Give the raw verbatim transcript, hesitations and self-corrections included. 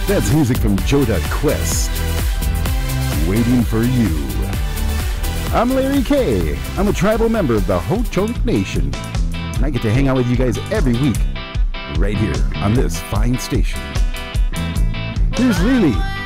That's music from Joda Quest. Waiting for you. I'm Larry K. I'm a tribal member of the Ho-Chunk Nation. And I get to hang out with you guys every week, right here on this fine station. Here's Lily